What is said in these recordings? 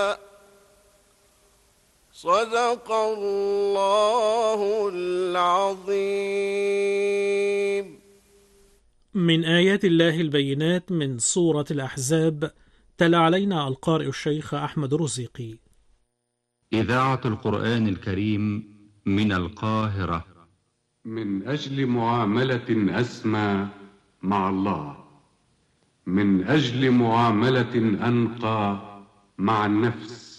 صدق الله العظيم. من آيات الله البينات من سورة الأحزاب، تلا علينا القارئ الشيخ أحمد رزيقي. إذاعة القرآن الكريم من القاهرة. من أجل معاملة أسمى مع الله، من أجل معاملة أنقى مع النفس،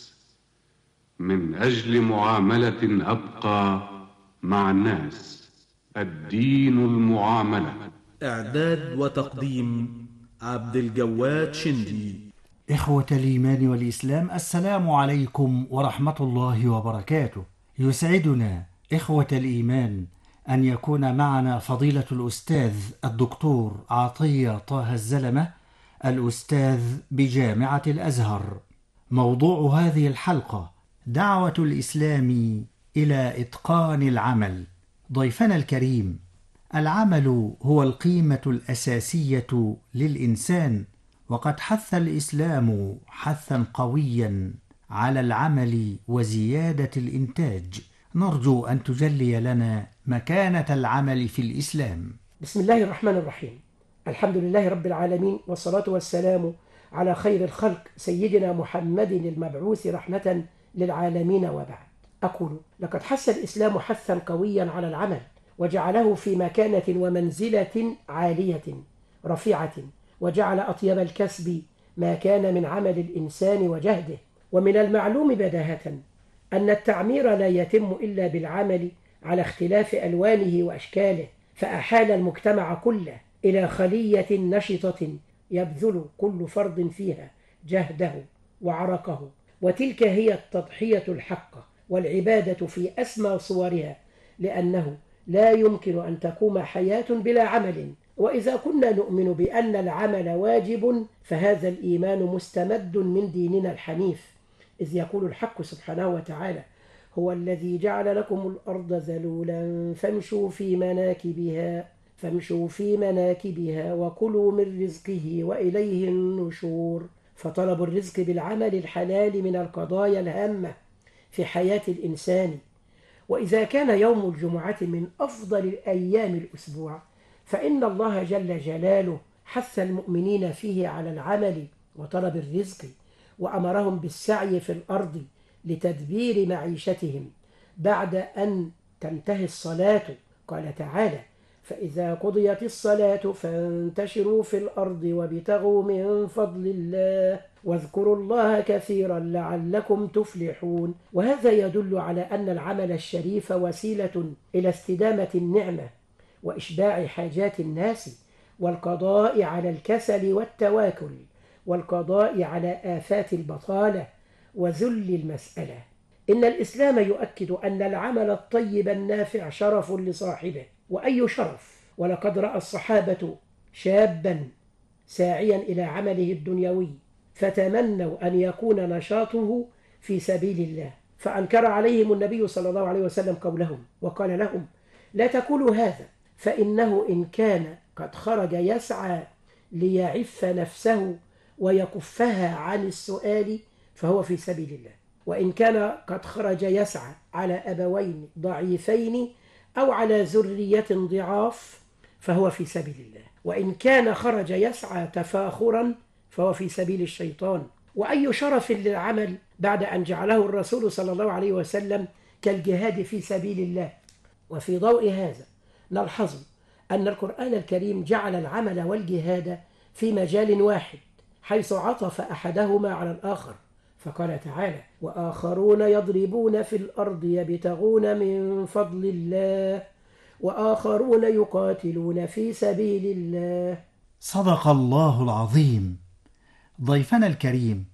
من أجل معاملة أبقى مع الناس. الدين المعاملة. إعداد وتقديم عبد الجواد شندي. إخوة الإيمان والإسلام، السلام عليكم ورحمة الله وبركاته. يسعدنا إخوة الإيمان أن يكون معنا فضيلة الأستاذ الدكتور عطية طه الزلمة، الأستاذ بجامعة الأزهر. موضوع هذه الحلقة: دعوة الإسلام إلى إتقان العمل. ضيفنا الكريم: العمل هو القيمة الأساسية للإنسان، وقد حث الإسلام حثا قويا على العمل وزيادة الإنتاج. نرجو أن تجلي لنا مكانة العمل في الإسلام. بسم الله الرحمن الرحيم. الحمد لله رب العالمين، والصلاة والسلام على خير الخلق سيدنا محمد المبعوث رحمة للعالمين، وبعد. أقول: لقد حث الإسلام حثا قويا على العمل، وجعله في مكانة ومنزلة عالية رفيعة، وجعل أطيب الكسب ما كان من عمل الإنسان وجهده. ومن المعلوم بداهة أن التعمير لا يتم إلا بالعمل على اختلاف ألوانه وأشكاله، فأحال المجتمع كله إلى خلية نشطة يبذل كل فرد فيها جهده وعرقه، وتلك هي التضحية الحقة والعبادة في أسمى صورها، لأنه لا يمكن أن تقوم حياة بلا عمل. وإذا كنا نؤمن بأن العمل واجب، فهذا الإيمان مستمد من ديننا الحنيف، إذ يقول الحق سبحانه وتعالى: هو الذي جعل لكم الأرض ذلولا فامشوا في مناكبها وكلوا من رزقه وإليه النشور. فطلب الرزق بالعمل الحلال من القضايا الهامة في حياة الإنسان. وإذا كان يوم الجمعة من أفضل أيام الأسبوع، فإن الله جل جلاله حث المؤمنين فيه على العمل وطلب الرزق، وأمرهم بالسعي في الأرض لتدبير معيشتهم بعد أن تنتهي الصلاة. قال تعالى: فإذا قضيت الصلاة فانتشروا في الأرض وابتغوا من فضل الله واذكروا الله كثيرا لعلكم تفلحون. وهذا يدل على أن العمل الشريف وسيلة إلى استدامة النعمة وإشباع حاجات الناس، والقضاء على الكسل والتواكل، والقضاء على آفات البطالة وذل المسألة. إن الإسلام يؤكد أن العمل الطيب النافع شرف لصاحبه، وأي شرف! ولقد رأى الصحابة شابا ساعيا إلى عمله الدنيوي فتمنوا أن يكون نشاطه في سبيل الله، فأنكر عليهم النبي صلى الله عليه وسلم قولهم، وقال لهم: لا تقولوا هذا، فإنه إن كان قد خرج يسعى ليعف نفسه ويكفها عن السؤال فهو في سبيل الله، وإن كان قد خرج يسعى على أبوين ضعيفين أو على ذرية ضعاف فهو في سبيل الله، وإن كان خرج يسعى تفاخرا فهو في سبيل الشيطان. وأي شرف للعمل بعد أن جعله الرسول صلى الله عليه وسلم كالجهاد في سبيل الله. وفي ضوء هذا نلحظ أن القرآن الكريم جعل العمل والجهاد في مجال واحد، حيث عطف أحدهما على الآخر، فقال تعالى: وآخرون يضربون في الأرض يبتغون من فضل الله وآخرون يقاتلون في سبيل الله. صدق الله العظيم. ضيفنا الكريم: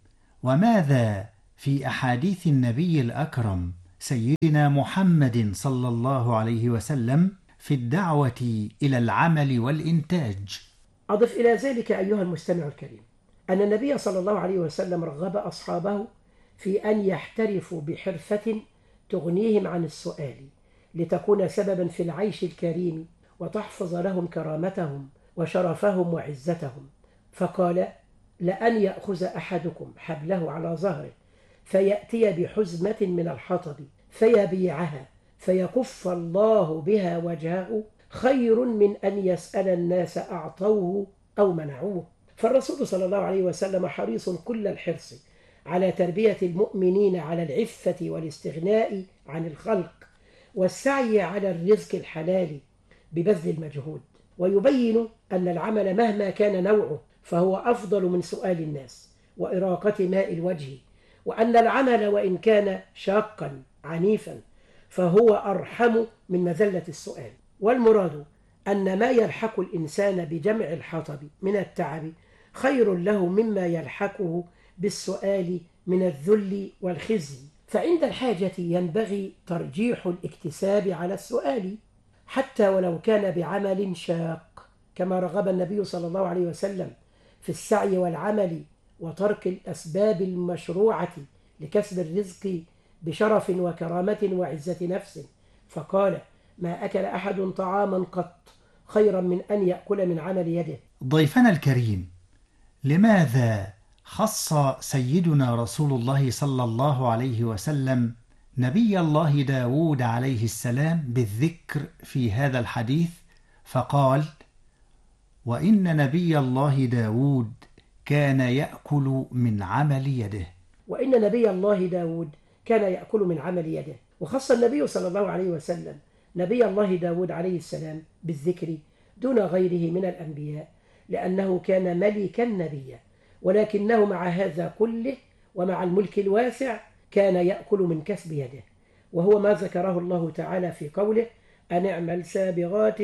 وماذا في أحاديث النبي الأكرم سيدنا محمد صلى الله عليه وسلم في الدعوة إلى العمل والإنتاج؟ أضف إلى ذلك أيها المستمع الكريم أن النبي صلى الله عليه وسلم رغب أصحابه في أن يحترفوا بحرفة تغنيهم عن السؤال، لتكون سببا في العيش الكريم وتحفظ لهم كرامتهم وشرفهم وعزتهم. فقال: لأن يأخذ أحدكم حبله على ظهره فيأتي بحزمة من الحطب فيبيعها فيكف الله بها وجهه خير من أن يسأل الناس أعطوه أو منعوه. فالرسول صلى الله عليه وسلم حريص كل الحرص على تربية المؤمنين على العفة والاستغناء عن الخلق والسعي على الرزق الحلال ببذل المجهود، ويبين أن العمل مهما كان نوعه فهو أفضل من سؤال الناس وإراقة ماء الوجه، وأن العمل وإن كان شاقا عنيفا فهو أرحم من مذلة السؤال. والمراد أن ما يلحق الإنسان بجمع الحطب من التعب خير له مما يلحقه بالسؤال من الذل والخزي، فعند الحاجة ينبغي ترجيح الاكتساب على السؤال حتى ولو كان بعمل شاق، كما رغب النبي صلى الله عليه وسلم في السعي والعمل وترك الأسباب المشروعة لكسب الرزق بشرف وكرامة وعزة نفس، فقال: ما أكل أحد طعاما قط خيرا من أن يأكل من عمل يده. ضيفنا الكريم، لماذا خص سيدنا رسول الله صلى الله عليه وسلم نبي الله داود عليه السلام بالذكر في هذا الحديث، فقال: وإن نبي الله داود كان يأكل من عمل يده؟ وإن نبي الله داود كان يأكل من عمل يده. وخص النبي صلى الله عليه وسلم نبي الله داود عليه السلام بالذكر دون غيره من الأنبياء لأنه كان ملكا نبيا، ولكنه مع هذا كله ومع الملك الواسع كان يأكل من كسب يده، وهو ما ذكره الله تعالى في قوله: أن اعمل سابغات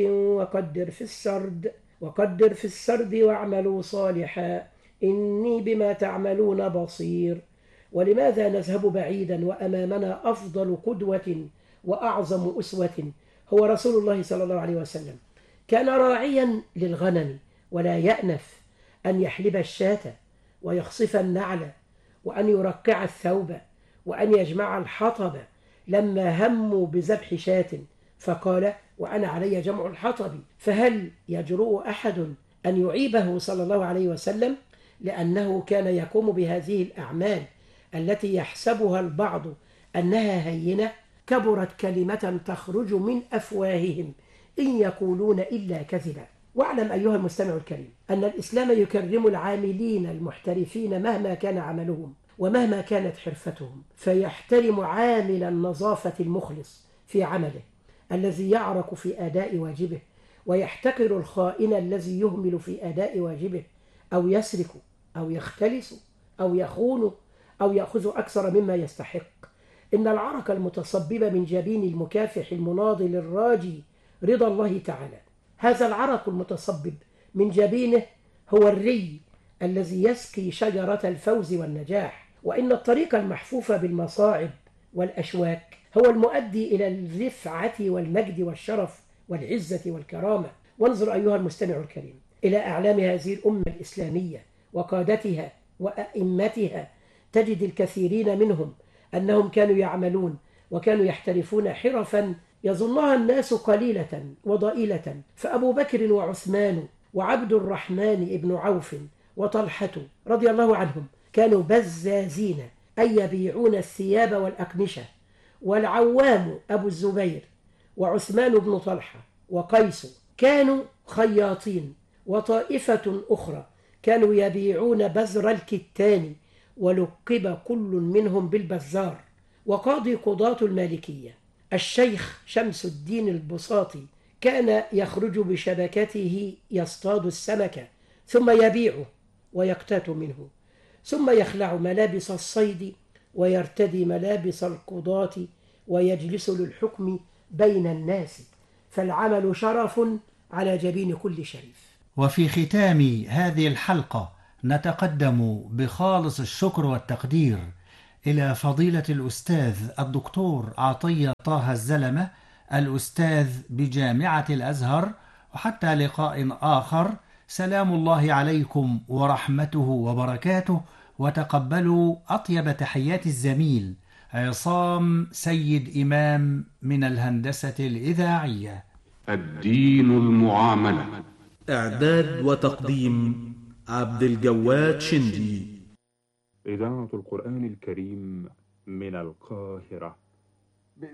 وقدر في السرد واعملوا صالحا إني بما تعملون بصير. ولماذا نذهب بعيدا وأمامنا أفضل قدوة وأعظم أسوة هو رسول الله صلى الله عليه وسلم؟ كان راعيا للغنم ولا يأنف أن يحلب الشاة ويخصف النعل وأن يرقع الثوب وأن يجمع الحطب لما هموا بذبح شاة، فقال: وأنا علي جمع الحطب. فهل يجرؤ أحد أن يعيبه صلى الله عليه وسلم لأنه كان يقوم بهذه الأعمال التي يحسبها البعض أنها هينة؟ كبرت كلمة تخرج من أفواههم إن يقولون إلا كذبا. واعلم أيها المستمع الكريم أن الإسلام يكرم العاملين المحترفين مهما كان عملهم ومهما كانت حرفتهم، فيحترم عامل النظافة المخلص في عمله الذي يعرق في أداء واجبه، ويحتقر الخائن الذي يهمل في أداء واجبه أو يسرق أو يختلس أو يخون أو يأخذ أكثر مما يستحق. إن العرق المتصبب من جبين المكافح المناضل الراجي رضا الله تعالى، هذا العرق المتصبب من جبينه هو الري الذي يسقي شجرة الفوز والنجاح. وإن الطريق المحفوف بالمصاعب والأشواك هو المؤدي إلى الرفعة والمجد والشرف والعزة والكرامة. وانظر أيها المستمع الكريم إلى أعلام هذه الأمة الإسلامية وقادتها وأئمتها، تجد الكثيرين منهم أنهم كانوا يعملون وكانوا يحترفون حرفا يظنها الناس قليلة وضئيلة، فأبو بكر وعثمان وعبد الرحمن ابن عوف وطلحة رضي الله عنهم كانوا بزازين أي يبيعون الثياب والأقمشة، والعوام أبو الزبير وعثمان بن طلحة وقيس كانوا خياطين، وطائفة أخرى كانوا يبيعون بزر الكتان، ولقب كل منهم بالبزار. وقاضي قضاة المالكية الشيخ شمس الدين البساطي كان يخرج بشبكته يصطاد السمك ثم يبيعه ويقتات منه، ثم يخلع ملابس الصيد ويرتدي ملابس القضاة ويجلس للحكم بين الناس، فالعمل شرف على جبين كل شريف. وفي ختام هذه الحلقة نتقدم بخالص الشكر والتقدير إلى فضيلة الأستاذ الدكتور عطية طه الزلمة، الأستاذ بجامعة الأزهر. وحتى لقاء آخر، سلام الله عليكم ورحمته وبركاته، وتقبلوا أطيب تحيات الزميل عصام سيد إمام من الهندسة الإذاعية. الدين المعاملة. إعداد وتقديم عبد الجواد شندي. إذاعة القرآن الكريم من القاهرة.